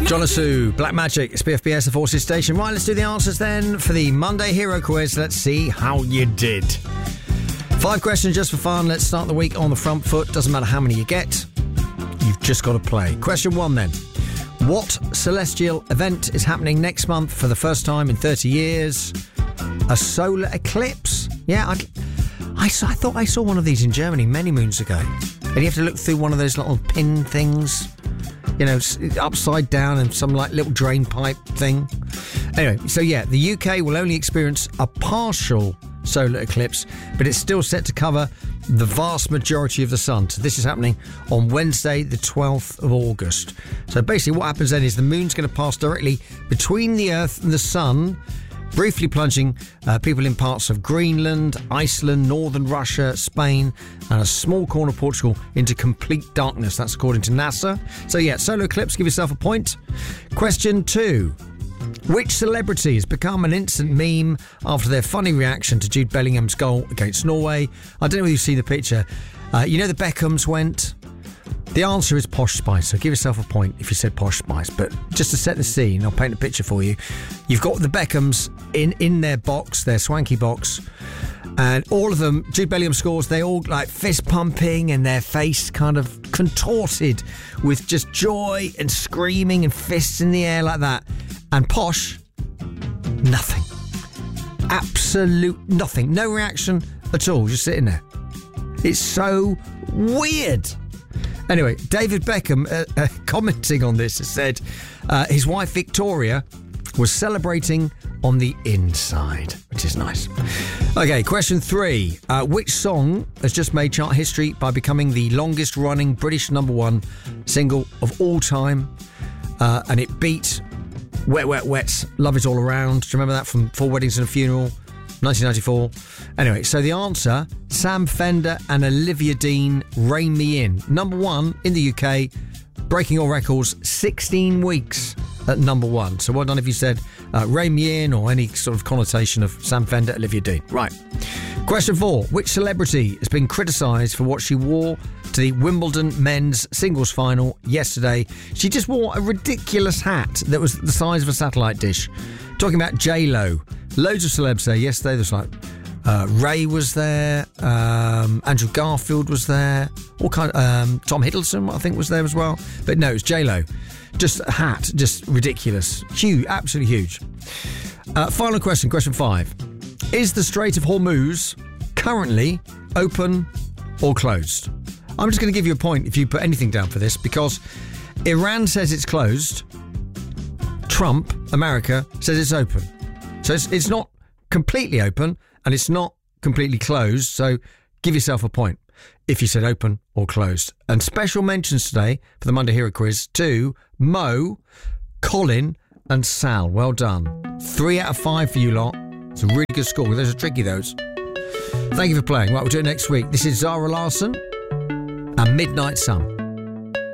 Jonasu, Black Magic, it's BFBS, the Forces Station. Right, let's do the answers then for the Monday Hero Quiz. Let's see how you did. 5 questions just for fun. Let's start the week on the front foot. Doesn't matter how many you get. You've just got to play. Question 1 then. What celestial event is happening next month for the first time in 30 years? A solar eclipse? Yeah, I thought I saw one of these in Germany many moons ago. And you have to look through one of those little pin things, you know, upside down and some like little drain pipe thing. Anyway, so yeah, the UK will only experience a partial solar eclipse, but it's still set to cover the vast majority of the sun. So this is happening on Wednesday, the 12th of August. So basically what happens then is the moon's going to pass directly between the Earth and the sun, briefly plunging people in parts of Greenland, Iceland, northern Russia, Spain, and a small corner of Portugal into complete darkness. That's according to NASA. So yeah, solar eclipse, give yourself a point. Question 2. Which celebrity has become an instant meme after their funny reaction to Jude Bellingham's goal against Norway? I don't know if you've seen the picture. You know the Beckhams went? The answer is Posh Spice, so give yourself a point if you said Posh Spice. But just to set the scene, I'll paint a picture for you. You've got the Beckhams in their box, their swanky box, and all of them, Jude Bellingham scores, they all like fist pumping and their face kind of contorted with just joy and screaming and fists in the air like that. And Posh, nothing. Absolute nothing. No reaction at all, just sitting there. It's so weird. Anyway, David Beckham, commenting on this, has said his wife Victoria was celebrating on the inside, which is nice. Okay, question 3. Which song has just made chart history by becoming the longest running British #1 single of all time? And it beat Wet Wet Wet's Love Is All Around. Do you remember that from 4 Weddings and a Funeral? 1994. Anyway, so the answer, Sam Fender and Olivia Dean, Rein Me In. #1 in the UK, breaking all records, 16 weeks at #1. So well done if you said Rein Me In or any sort of connotation of Sam Fender, Olivia Dean. Right. Question 4. Which celebrity has been criticised for what she wore to the Wimbledon men's singles final yesterday? She just wore a ridiculous hat that was the size of a satellite dish. Talking about J-Lo. Loads of celebs there yesterday. There's like Ray was there, Andrew Garfield was there, all kind of, Tom Hiddleston I think was there as well. But no, it's J-Lo. Just a hat, just ridiculous. Huge, absolutely huge. Final question, question 5. Is the Strait of Hormuz currently open or closed? I'm just going to give you a point if you put anything down for this, because Iran says it's closed. Trump, America, says it's open. So it's not completely open and it's not completely closed. So give yourself a point if you said open or closed. And special mentions today for the Monday Hero Quiz to Mo, Colin and Sal. Well done. 3 out of 5 for you lot. It's a really good score. Those are tricky, those. Thank you for playing. Right, we'll do it next week. This is Zara Larsson and Midnight Sun.